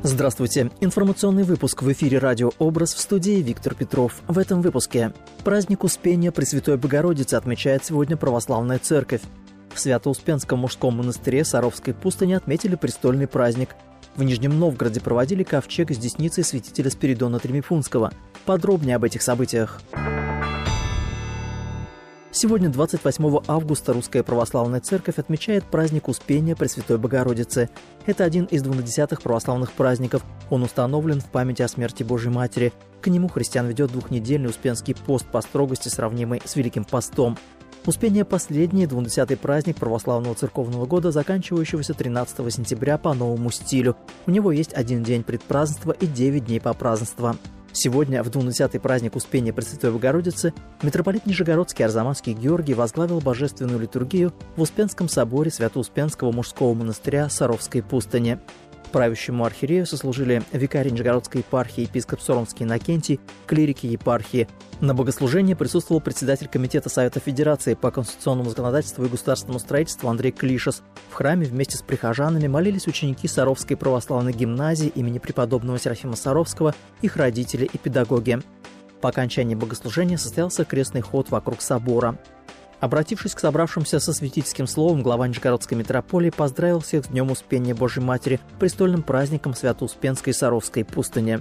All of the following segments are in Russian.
Здравствуйте. Информационный выпуск в эфире «Радио Образ», в студии Виктор Петров. В этом выпуске праздник Успения Пресвятой Богородицы отмечает сегодня Православная Церковь. В Свято-Успенском мужском монастыре Саровской пустыни отметили престольный праздник. В Нижнем Новгороде проводили ковчег с десницей святителя Спиридона Тремифунского. Подробнее об этих событиях. Сегодня, 28 августа, Русская Православная Церковь отмечает праздник Успения Пресвятой Богородицы. Это один из 20 православных праздников. Он установлен в память о смерти Божьей Матери. К нему христиан ведет двухнедельный Успенский пост по строгости, сравнимый с Великим постом. Успение – последний, 20-й праздник православного церковного года, заканчивающегося 13 сентября по новому стилю. У него есть один день предпразднества и 9 дней попразднества. Сегодня, в 20-й праздник Успения Пресвятой Богородицы, митрополит Нижегородский Арзамасский Георгий возглавил божественную литургию в Успенском соборе Свято-Успенского мужского монастыря Саровской пустыни. Правящему архиерею сослужили викарий Нижегородской епархии епископ Соромский Иннокентий, клирики епархии. На богослужении присутствовал председатель Комитета Совета Федерации по конституционному законодательству и государственному строительству Андрей Клишес. В храме вместе с прихожанами молились ученики Саровской православной гимназии имени преподобного Серафима Саровского, их родители и педагоги. По окончании богослужения состоялся крестный ход вокруг собора. Обратившись к собравшимся со святительским словом, глава Нижегородской митрополии поздравил всех с Днем Успения Божьей Матери, престольным праздником Свято-Успенской Саровской пустыни.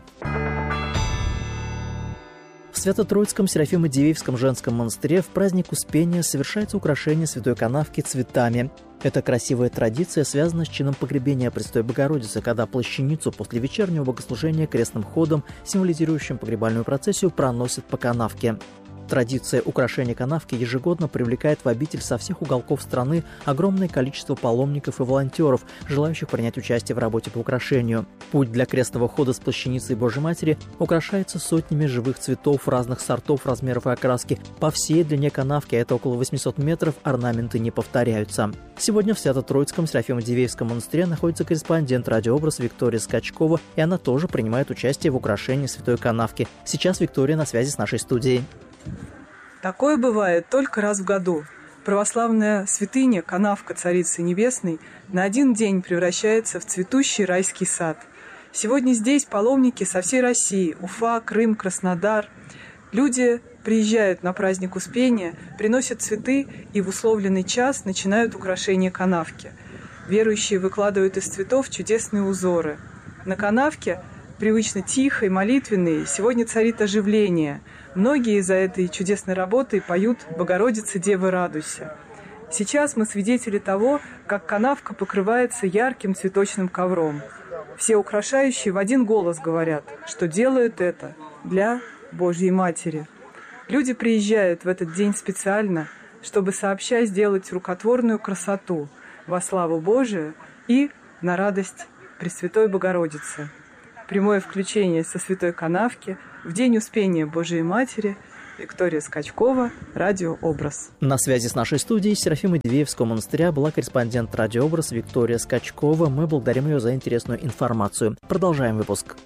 В Свято-Троицком Серафимо-Дивеевском женском монастыре в праздник Успения совершается украшение святой канавки цветами. Эта красивая традиция связана с чином погребения Пресвятой Богородицы, когда плащаницу после вечернего богослужения крестным ходом, символизирующим погребальную процессию, проносят по канавке. Традиция украшения канавки ежегодно привлекает в обитель со всех уголков страны огромное количество паломников и волонтеров, желающих принять участие в работе по украшению. Путь для крестного хода с плащаницей Божьей Матери украшается сотнями живых цветов разных сортов, размеров и окраски. По всей длине канавки, а это около 800 метров, орнаменты не повторяются. Сегодня в Свято-Троицком Серафимо-Дивеевском монастыре находится корреспондент «Радио Образ» Виктория Скачкова, и она тоже принимает участие в украшении святой канавки. Сейчас Виктория на связи с нашей студией. Такое бывает только раз в году. Православная святыня, канавка Царицы Небесной, на один день превращается в цветущий райский сад. Сегодня здесь паломники со всей России, Уфа, Крым, Краснодар. Люди приезжают на праздник Успения, приносят цветы и в условленный час начинают украшение канавки. Верующие выкладывают из цветов чудесные узоры. На канавке, привычно тихой, молитвенной, сегодня царит оживление. Многие за этой чудесной работой поют «Богородица, Дева, радуйся». Сейчас мы свидетели того, как канавка покрывается ярким цветочным ковром. Все украшающие в один голос говорят, что делают это для Божьей Матери. Люди приезжают в этот день специально, чтобы сообща сделать рукотворную красоту во славу Божию и на радость Пресвятой Богородицы. Прямое включение со святой канавки в День Успения Божией Матери. Виктория Скачкова, «Радио Образ». На связи с нашей студией Серафимо-Дивеевского монастыря была корреспондент «Радио Образ» Виктория Скачкова. Мы благодарим ее за интересную информацию. Продолжаем выпуск.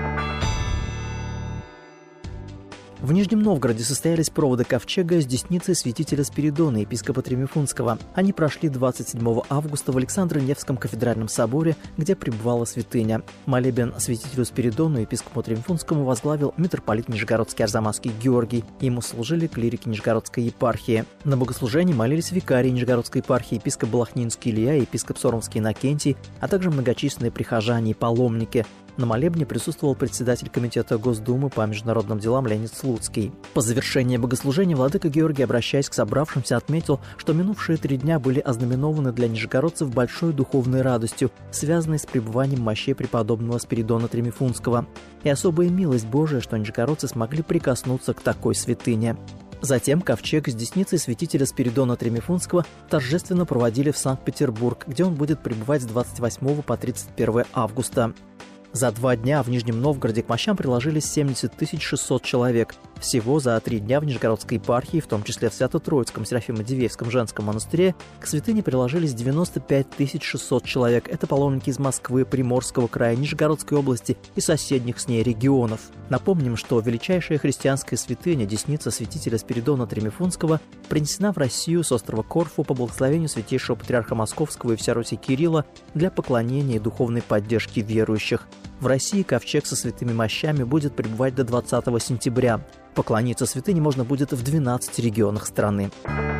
В Нижнем Новгороде состоялись проводы ковчега с десницей святителя Спиридона, епископа Тремифунского. Они прошли 27 августа в Александро-Невском кафедральном соборе, где пребывала святыня. Молебен святителю Спиридону, епископу Тремифунскому, возглавил митрополит Нижегородский Арзамасский Георгий. Ему служили клирики Нижегородской епархии. На богослужении молились викарий Нижегородской епархии, епископ Балахнинский Илья и епископ Соромский Иннокентий, а также многочисленные прихожане и паломники. На молебне присутствовал председатель Комитета Госдумы по международным делам Леонид Слуцкий. По завершении богослужения владыка Георгий, обращаясь к собравшимся, отметил, что минувшие 3 дня были ознаменованы для нижегородцев большой духовной радостью, связанной с пребыванием мощей преподобного Спиридона Тремифунского, и особая милость Божия, что нижегородцы смогли прикоснуться к такой святыне. Затем ковчег с десницей святителя Спиридона Тремифунского торжественно проводили в Санкт-Петербург, где он будет пребывать с 28 по 31 августа. За 2 дня в Нижнем Новгороде к мощам приложились 70 600 человек. Всего за 3 дня в Нижегородской епархии, в том числе в Свято-Троицком Серафимо-Дивеевском женском монастыре, к святыне приложились 95 600 человек. Это паломники из Москвы, Приморского края, Нижегородской области и соседних с ней регионов. Напомним, что величайшая христианская святыня, десница святителя Спиридона Тремифунского, принесена в Россию с острова Корфу по благословению святейшего патриарха Московского и вся Руси Кирилла для поклонения и духовной поддержки верующих. В России ковчег со святыми мощами будет пребывать до 20 сентября. Поклониться святыне можно будет в 12 регионах страны.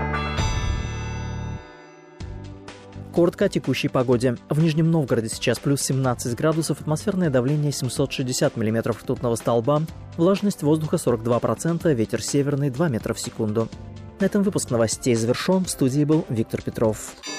Коротко о текущей погоде. В Нижнем Новгороде сейчас плюс 17 градусов, атмосферное давление 760 мм ртутного столба, влажность воздуха 42%, ветер северный 2 метра в секунду. На этом выпуск новостей завершен. В студии был Виктор Петров.